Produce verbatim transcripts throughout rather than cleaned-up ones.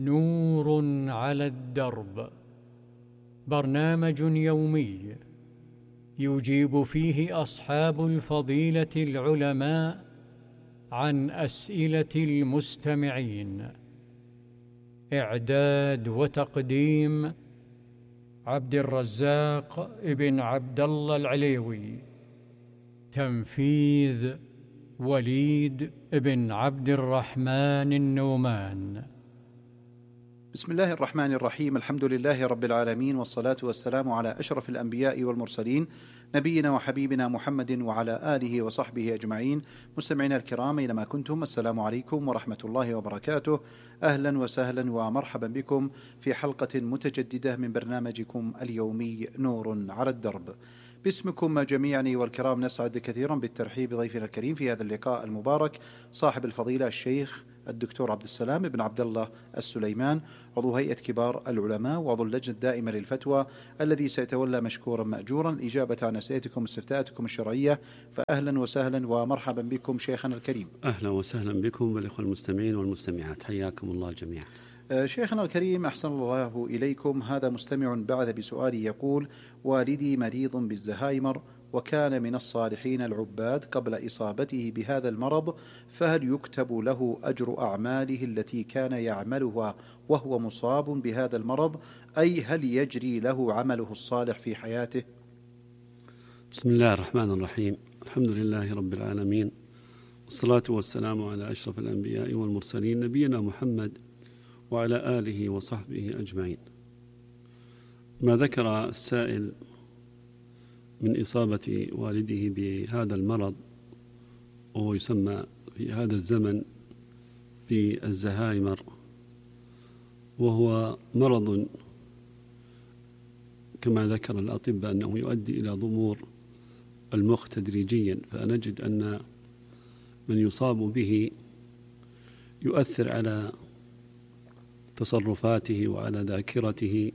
نور على الدرب، برنامج يومي يجيب فيه أصحاب الفضيلة العلماء عن أسئلة المستمعين. إعداد وتقديم عبد الرزاق ابن عبد الله العليوي. تنفيذ وليد ابن عبد الرحمن النومان. بسم الله الرحمن الرحيم. الحمد لله رب العالمين، والصلاة والسلام على أشرف الأنبياء والمرسلين، نبينا وحبيبنا محمد وعلى آله وصحبه أجمعين. مستمعينا الكرام أينما كنتم، السلام عليكم ورحمة الله وبركاته. أهلا وسهلا ومرحبا بكم في حلقة متجددة من برنامجكم اليومي نور على الدرب. باسمكم جميعا والكرام نسعد كثيرا بالترحيب بضيفنا الكريم في هذا اللقاء المبارك، صاحب الفضيلة الشيخ الدكتور عبد السلام بن عبد الله السليمان، عضو هيئة كبار العلماء وعضو اللجنة الدائمة للفتوى، الذي سيتولى مشكورا مأجورا الإجابة عن أسئلتكم واستفتاءاتكم الشرعية. فأهلا وسهلا ومرحبا بكم شيخنا الكريم. أهلا وسهلا بكم والإخوة المستمعين والمستمعات، حياكم الله جميعا. شيخنا الكريم أحسن الله إليكم. هذا مستمع بعث بسؤال يقول: والدي مريض بالزهايمر وكان من الصالحين العباد قبل إصابته بهذا المرض، فهل يكتب له أجر أعماله التي كان يعملها وهو مصاب بهذا المرض، أي هل يجري له عمله الصالح في حياته؟ بسم الله الرحمن الرحيم. الحمد لله رب العالمين، والصلاة والسلام على أشرف الأنبياء والمرسلين، نبينا محمد وعلى آله وصحبه أجمعين. ما ذكر السائل من إصابة والده بهذا المرض، وهو يسمى في هذا الزمن بالزهايمر، وهو مرض كما ذكر الأطباء أنه يؤدي إلى ضمور المخ تدريجيا، فنجد أن من يصاب به يؤثر على تصرفاته وعلى ذاكرته،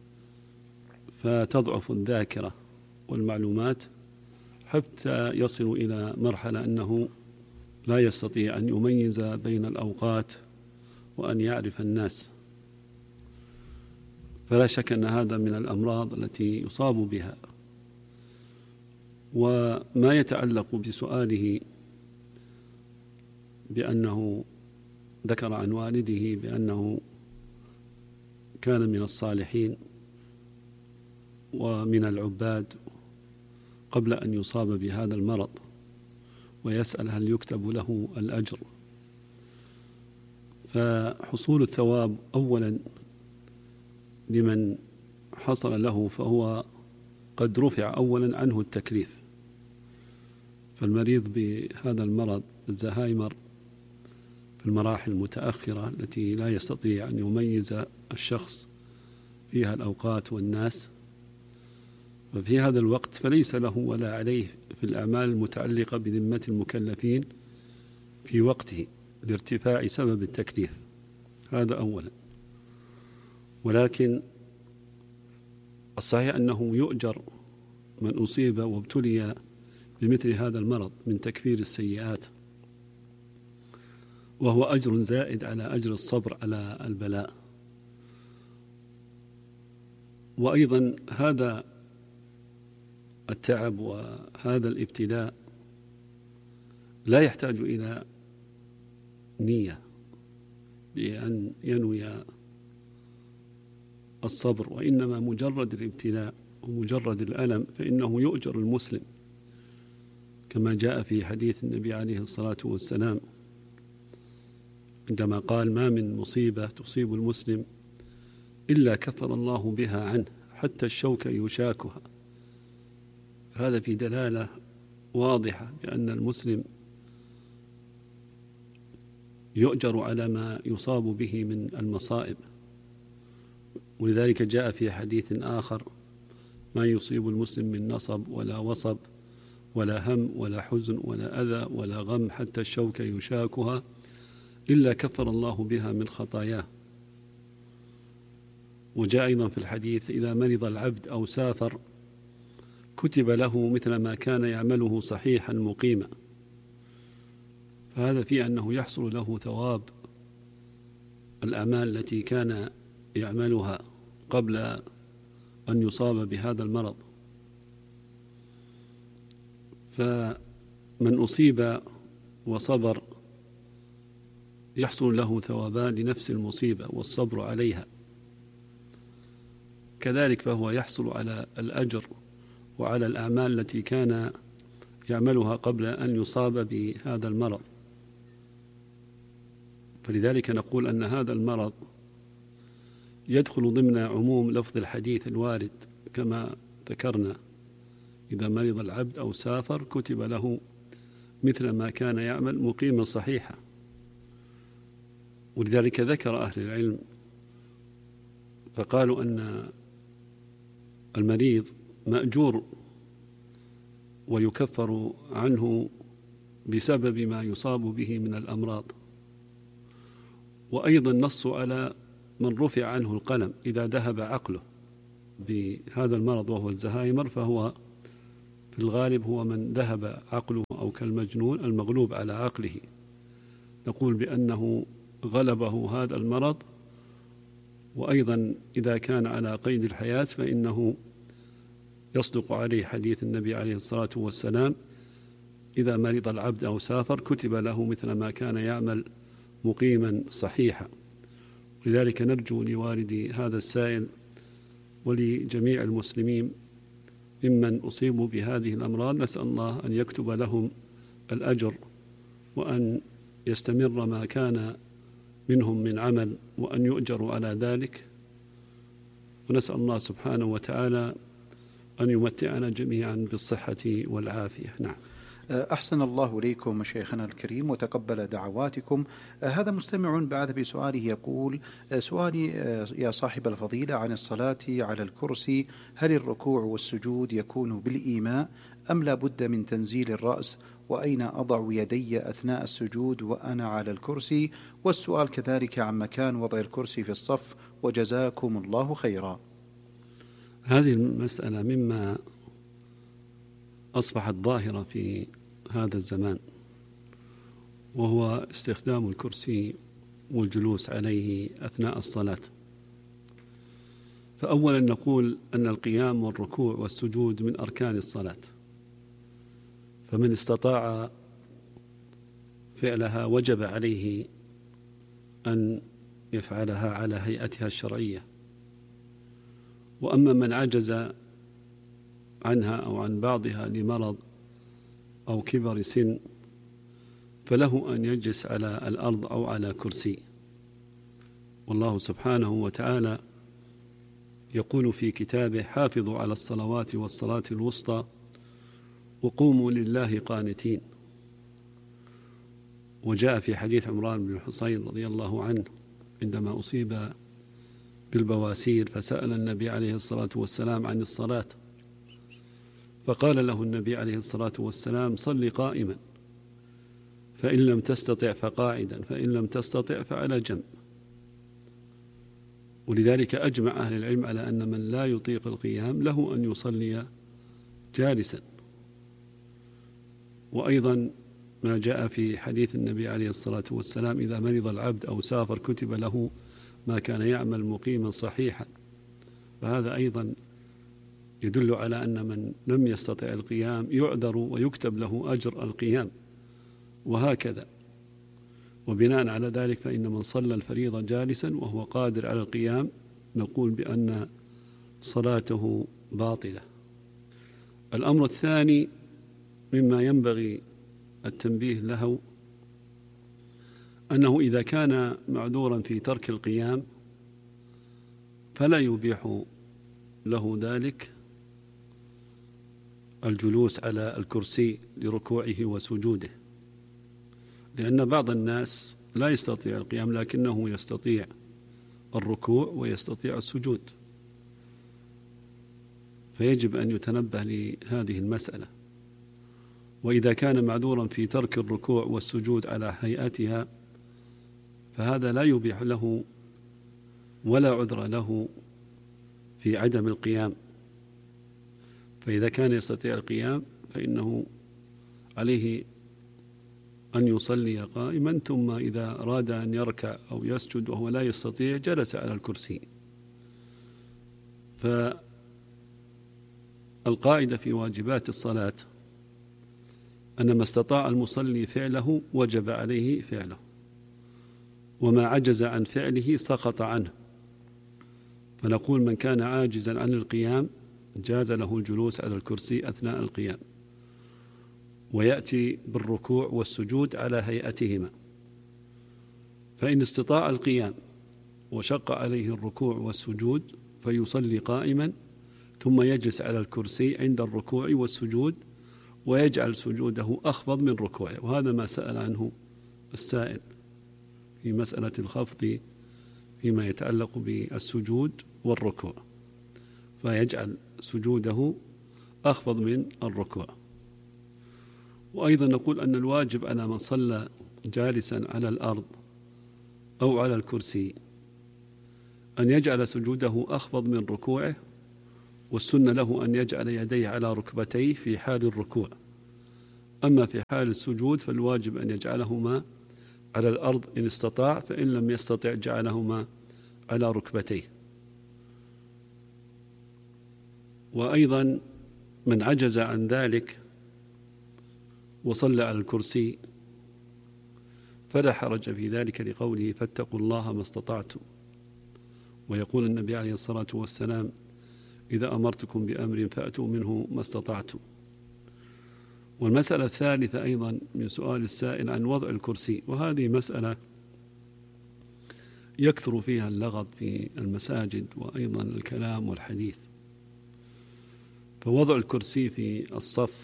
فتضعف الذاكرة والمعلومات حتى يصل إلى مرحلة أنه لا يستطيع أن يميز بين الأوقات وأن يعرف الناس. فلا شك أن هذا من الأمراض التي يصاب بها. وما يتعلق بسؤاله بأنه ذكر عن والده بأنه كان من الصالحين ومن العباد قبل أن يصاب بهذا المرض، ويسأل هل يكتب له الأجر. فحصول الثواب أولا لمن حصل له، فهو قد رفع أولا عنه التكليف. فالمريض بهذا المرض الزهايمر في المراحل المتأخرة التي لا يستطيع أن يميز الشخص فيها الأوقات والناس، وفي هذا الوقت فليس له ولا عليه في الأعمال المتعلقة بذمة المكلفين في وقته لارتفاع سبب التكليف، هذا أولا. ولكن الصحيح أنه يؤجر من أصيب وابتلي بمثل هذا المرض من تكفير السيئات، وهو أجر زائد على أجر الصبر على البلاء. وأيضا هذا التعب وهذا الابتلاء لا يحتاج إلى نية بأن ينوي الصبر، وإنما مجرد الابتلاء ومجرد الألم فإنه يؤجر المسلم، كما جاء في حديث النبي عليه الصلاة والسلام عندما قال: ما من مصيبة تصيب المسلم إلا كفر الله بها عنه حتى الشوك يشاكها. هذا في دلالة واضحة بأن المسلم يؤجر على ما يصاب به من المصائب. ولذلك جاء في حديث آخر: ما يصيب المسلم من نصب ولا وصب ولا هم ولا حزن ولا أذى ولا غم حتى الشوك يشاكها إلا كفر الله بها من خطاياه. وجاء أيضا في الحديث: إذا مرض العبد أو سافر كتب له مثل ما كان يعمله صحيحا مقيما. فهذا فيه أنه يحصل له ثواب الأعمال التي كان يعملها قبل أن يصاب بهذا المرض. فمن أصيب وصبر يحصل له ثوابان لنفس المصيبة والصبر عليها، كذلك فهو يحصل على الأجر وعلى الأعمال التي كان يعملها قبل أن يصاب بهذا المرض. فلذلك نقول أن هذا المرض يدخل ضمن عموم لفظ الحديث الوارد كما ذكرنا: إذا مرض العبد أو سافر كتب له مثل ما كان يعمل مقيما صحيحا. ولذلك ذكر أهل العلم فقالوا أن المريض مأجور ويكفر عنه بسبب ما يصاب به من الأمراض. وأيضا نصوا على من رفع عنه القلم إذا ذهب عقله بهذا المرض وهو الزهايمر، فهو في الغالب هو من ذهب عقله أو كالمجنون المغلوب على عقله. نقول بأنه غلبه هذا المرض. وأيضا إذا كان على قيد الحياة فإنه يصدق عليه حديث النبي عليه الصلاة والسلام: إذا مرض العبد أو سافر كتب له مثل ما كان يعمل مقيما صحيحا. لذلك نرجو لوالدي هذا السائل ولجميع المسلمين ممن أصيبوا بهذه الأمراض، نسأل الله أن يكتب لهم الأجر وأن يستمر ما كان منهم من عمل وأن يؤجروا على ذلك. ونسأل الله سبحانه وتعالى أن يمتعنا جميعا بالصحة والعافية. نعم. أحسن الله إليكم شيخنا الكريم وتقبل دعواتكم. هذا مستمع بعث بسؤاله يقول: سؤالي يا صاحب الفضيلة عن الصلاة على الكرسي، هل الركوع والسجود يكون بالإيماء أم لا بد من تنزيل الرأس؟ وأين أضع يدي أثناء السجود وأنا على الكرسي؟ والسؤال كذلك عن مكان وضع الكرسي في الصف، وجزاكم الله خيرا. هذه المسألة مما أصبحت ظاهرة في هذا الزمان، وهو استخدام الكرسي والجلوس عليه أثناء الصلاة. فأولا نقول أن القيام والركوع والسجود من أركان الصلاة، فمن استطاع فعلها وجب عليه أن يفعلها على هيئتها الشرعية. وأما من عجز عنها أو عن بعضها لمرض أو كبر سن فله أن يجلس على الأرض أو على كرسي. والله سبحانه وتعالى يقول في كتابه: حافظوا على الصلوات والصلاة الوسطى وقوموا لله قانتين. وجاء في حديث عمران بن الحصين رضي الله عنه عندما أصيب بالبواسير فسأل النبي عليه الصلاة والسلام عن الصلاة، فقال له النبي عليه الصلاة والسلام: صل قائما، فإن لم تستطع فقاعدا، فإن لم تستطع فعلى جنب. ولذلك أجمع أهل العلم على أن من لا يطيق القيام له أن يصلي جالسا. وأيضا ما جاء في حديث النبي عليه الصلاة والسلام: إذا مرض العبد أو سافر كتب له ما كان يعمل مقيما صحيحا. فهذا أيضا يدل على أن من لم يستطع القيام يعذر ويكتب له أجر القيام، وهكذا. وبناء على ذلك فإن من صلى الفريضة جالسا وهو قادر على القيام نقول بأن صلاته باطلة. الأمر الثاني مما ينبغي التنبيه له أنه إذا كان معذورا في ترك القيام فلا يبيح له ذلك الجلوس على الكرسي لركوعه وسجوده، لأن بعض الناس لا يستطيع القيام لكنه يستطيع الركوع ويستطيع السجود، فيجب أن يتنبه لهذه المسألة. وإذا كان معذورا في ترك الركوع والسجود على هيئتها فهذا لا يبيح له ولا عذر له في عدم القيام. فإذا كان يستطيع القيام فإنه عليه أن يصلي قائما، ثم إذا أراد أن يركع أو يسجد وهو لا يستطيع جلس على الكرسي. فالقاعدة في واجبات الصلاة أن ما استطاع المصلي فعله وجب عليه فعله، وما عجز عن فعله سقط عنه. فنقول من كان عاجزا عن القيام جاز له الجلوس على الكرسي أثناء القيام، ويأتي بالركوع والسجود على هيئتهما. فإن استطاع القيام وشق عليه الركوع والسجود فيصلي قائما، ثم يجلس على الكرسي عند الركوع والسجود ويجعل سجوده أخفض من ركوعه. وهذا ما سأل عنه السائل في مسألة الخفض فيما يتعلق بالسجود والركوع، فيجعل سجوده أخفض من الركوع. وأيضا نقول أن الواجب على من صلى جالسا على الأرض أو على الكرسي أن يجعل سجوده أخفض من ركوعه، والسنة له أن يجعل يديه على ركبتيه في حال الركوع. أما في حال السجود فالواجب أن يجعلهما على الأرض إن استطاع، فإن لم يستطع جعلهما على ركبتيه. وأيضا من عجز عن ذلك وصلى على الكرسي فلا حرج في ذلك، لقوله فاتقوا الله ما استطعتم. ويقول النبي عليه الصلاة والسلام إذا أمرتكم بأمر فأتوا منه ما استطعتم. والمسألة الثالثة أيضا من سؤال السائل عن وضع الكرسي، وهذه مسألة يكثر فيها اللغط في المساجد وأيضا الكلام والحديث. فوضع الكرسي في الصف،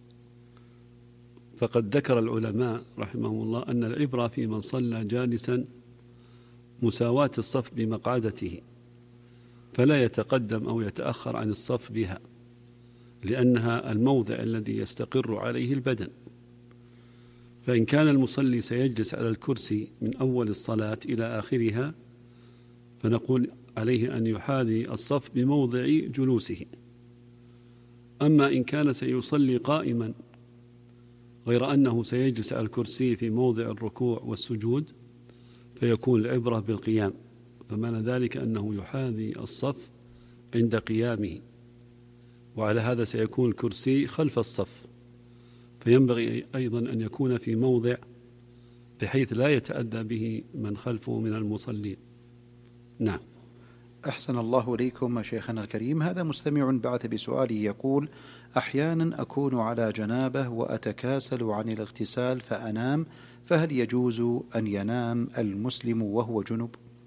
فقد ذكر العلماء رحمهم الله أن العبرة في من صلى جالسا مساواة الصف بمقعدته، فلا يتقدم أو يتأخر عن الصف بها، لأنها الموضع الذي يستقر عليه البدن. فإن كان المصلي سيجلس على الكرسي من أول الصلاة إلى آخرها فنقول عليه أن يحاذي الصف بموضع جلوسه. أما إن كان سيصلي قائما غير أنه سيجلس على الكرسي في موضع الركوع والسجود فيكون العبرة بالقيام، فمعنى ذلك أنه يحاذي الصف عند قيامه، وعلى هذا سيكون الكرسي خلف الصف. فينبغي أيضا أن يكون في موضع بحيث لا يتأذى به من خلفه من المصلين. نعم. أحسن الله إليكم شيخنا الكريم. هذا مستمع بعث بسؤاله يقول: أحيانا أكون على جنابة وأتكاسل عن الاغتسال فأنام، فهل يجوز أن ينام المسلم وهو جنب؟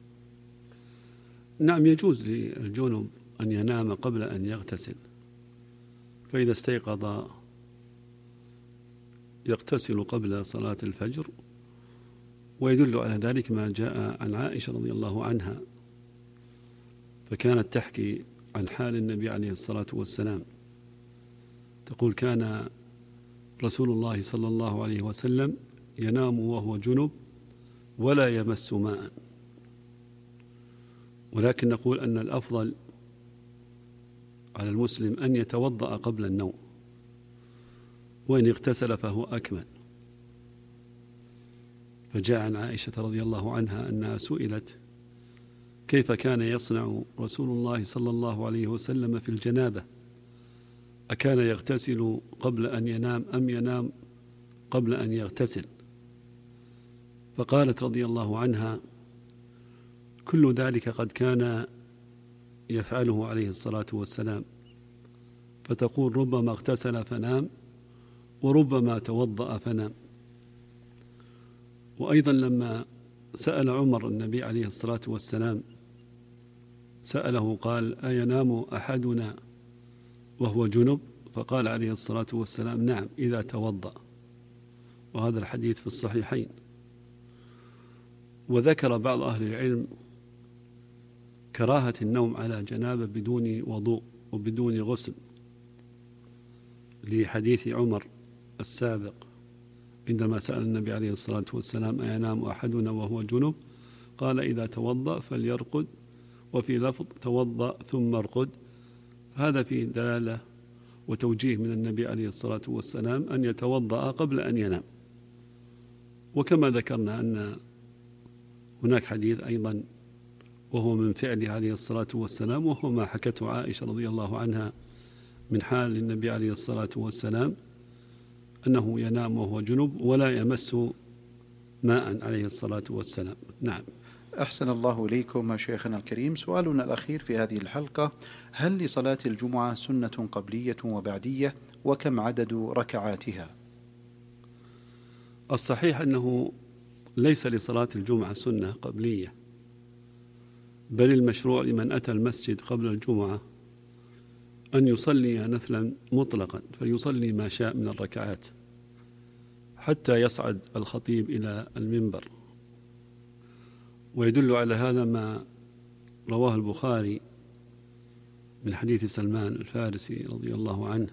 نعم، يجوز للجنب أن ينام قبل أن يغتسل، فإذا استيقظ يغتسل قبل صلاة الفجر. ويدل على ذلك ما جاء عن عائشة رضي الله عنها، فكانت تحكي عن حال النبي عليه الصلاة والسلام، تقول: كان رسول الله صلى الله عليه وسلم ينام وهو جنب ولا يمس ماء. ولكن نقول أن الأفضل على المسلم أن يتوضأ قبل النوم، وإن اغتسل فهو أكمل. فجاء عن عائشة رضي الله عنها أنها سئلت كيف كان يصنع رسول الله صلى الله عليه وسلم في الجنابة، أكان يغتسل قبل أن ينام أم ينام قبل أن يغتسل؟ فقالت رضي الله عنها: كل ذلك قد كان يفعله عليه الصلاة والسلام. فتقول: ربما اغتسل فنام وربما توضأ فنام. وأيضا لما سأل عمر النبي عليه الصلاة والسلام سأله قال: أينام أحدنا وهو جنب؟ فقال عليه الصلاة والسلام: نعم إذا توضأ. وهذا الحديث في الصحيحين. وذكر بعض أهل العلم كراهة النوم على جنابة بدون وضوء وبدون غسل، لحديث عمر السابق عندما سأل النبي عليه الصلاة والسلام: أينام أحدنا وهو جنب؟ قال: إذا توضأ فليرقد، وفي لفظ: توضأ ثم ارقد. هذا فيه دلالة وتوجيه من النبي عليه الصلاة والسلام أن يتوضأ قبل أن ينام. وكما ذكرنا أن هناك حديث أيضا وهو من فعله عليه الصلاة والسلام، وهو ما حكته عائشة رضي الله عنها من حال النبي عليه الصلاة والسلام أنه ينام وهو جنب ولا يمس ماء عليه الصلاة والسلام. نعم. أحسن الله إليكم شيخنا الكريم. سؤالنا الأخير في هذه الحلقة: هل لصلاة الجمعة سنة قبلية وبعدية؟ وكم عدد ركعاتها؟ الصحيح أنه ليس لصلاة الجمعة سنة قبلية، بل المشروع لمن أتى المسجد قبل الجمعة أن يصلي نفلا مطلقا، فيصلي ما شاء من الركعات حتى يصعد الخطيب إلى المنبر. ويدل على هذا ما رواه البخاري من حديث سلمان الفارسي رضي الله عنه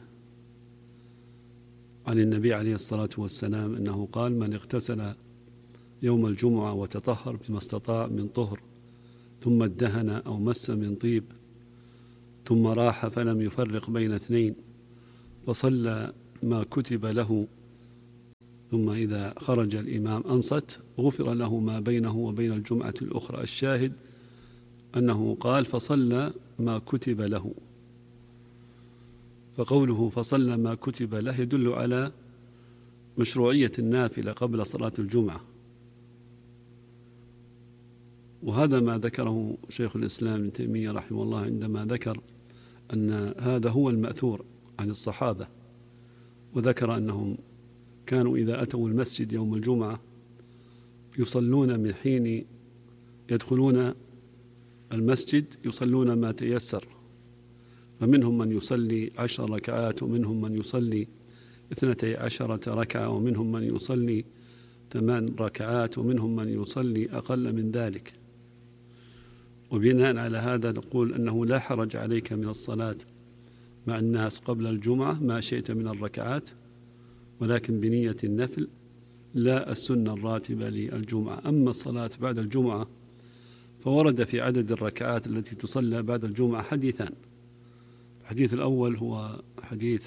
عن النبي عليه الصلاة والسلام أنه قال: من اغتسل يوم الجمعة وتطهر بما استطاع من طهر ثم ادهن أو مس من طيب ثم راح فلم يفرق بين اثنين فصلى ما كتب له ثم إذا خرج الإمام أنصت غفر له ما بينه وبين الجمعة الأخرى. الشاهد أنه قال: فصلى ما كتب له، فقوله فصلى ما كتب له يدل على مشروعية النافلة قبل صلاة الجمعة، وهذا ما ذكره شيخ الإسلام ابن تيمية رحمه الله عندما ذكر أن هذا هو المأثور عن الصحابة، وذكر أنهم كانوا إذا أتوا المسجد يوم الجمعة يصلون من حين يدخلون المسجد يصلون ما تيسر، فمنهم من يصلي عشر ركعات ومنهم من يصلي اثنتي عشرة ركعة ومنهم من يصلي ثمان ركعات ومنهم من يصلي أقل من ذلك. وبناء على هذا نقول أنه لا حرج عليك من الصلاة مع الناس قبل الجمعة ما شئت من الركعات، ولكن بنية النفل لا السنة الراتبة للجمعة. أما الصلاة بعد الجمعة فورد في عدد الركعات التي تصلى بعد الجمعة حديثان. الحديث الأول هو حديث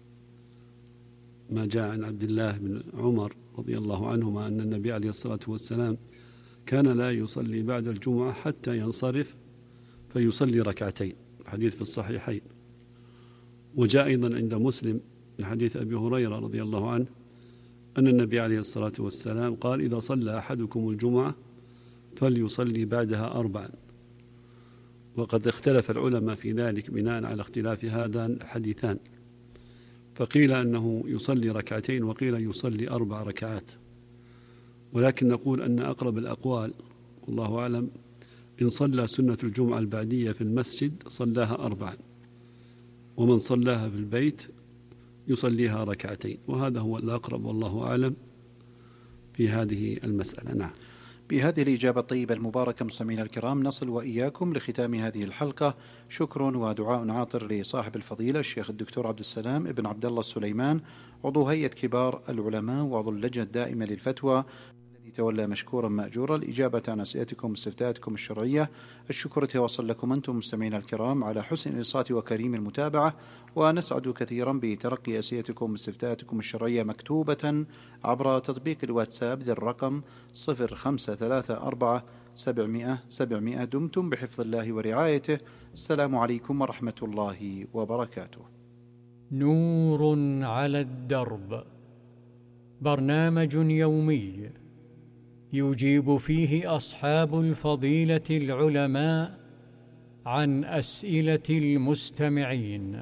ما جاء عن عبد الله بن عمر رضي الله عنهما أن النبي عليه الصلاة والسلام كان لا يصلي بعد الجمعة حتى ينصرف فيصلي ركعتين، الحديث في الصحيحين. وجاء أيضا عند مسلم من حديث أبي هريرة رضي الله عنه أن النبي عليه الصلاة والسلام قال: إذا صلى أحدكم الجمعة فليصلي بعدها أربعا. وقد اختلف العلماء في ذلك بناء على اختلاف هذان الحديثان، فقيل أنه يصلي ركعتين وقيل يصلي أربع ركعات، ولكن نقول أن أقرب الأقوال والله أعلم إن صلى سنة الجمعة البعدية في المسجد صلاها أربعا، ومن صلاها في البيت يصليها ركعتين، وهذا هو الأقرب والله أعلم في هذه المسألة. نعم. بهذه الإجابة الطيبة المباركة مستمعينا الكرام نصل وإياكم لختام هذه الحلقة. شكر ودعاء عاطر لصاحب الفضيلة الشيخ الدكتور عبد السلام ابن عبد الله السليمان، عضو هيئة كبار العلماء وعضو اللجنة الدائمة للفتوى، الذي تولى مشكورا مأجورا الإجابة عن أسئلتكم واستفتاءاتكم الشرعية. الشكر يتوصل لكم أنتم مستمعينا الكرام على حسن الإنصات وكريم المتابعة، ونسعد كثيرا بتلقي أسئلتكم واستفتاءاتكم الشرعية مكتوبة عبر تطبيق الواتساب ذي الرقم صفر خمسة ثلاثة أربعة سبعمائة سبعمائة. دمتم بحفظ الله ورعايته. السلام عليكم ورحمة الله وبركاته. نور على الدرب، برنامج يومي يجيب فيه أصحاب الفضيلة العلماء عن أسئلة المستمعين.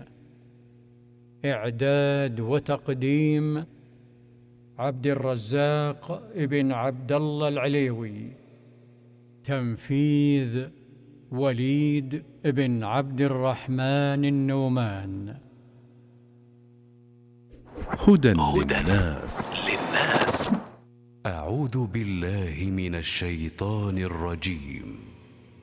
إعداد وتقديم عبد الرزاق ابن عبد الله العليوي. تنفيذ وليد ابن عبد الرحمن النومان. هدى للناس. للناس. أعوذ بالله من الشيطان الرجيم.